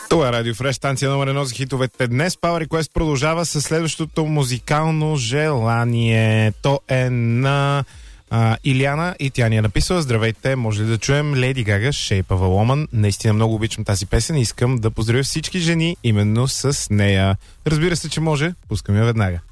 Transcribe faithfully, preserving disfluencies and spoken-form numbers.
Това е Радио Фреш, станция номер едно за хитовете. Днес Power Request продължава с следващото музикално желание. То е на а, Иляна и тя ни е написала: здравейте, може ли да чуем Леди Гага, Shape of a Woman? Наистина много обичам тази песен и искам да поздравя всички жени именно с нея. Разбира се, че може. Пускам я веднага.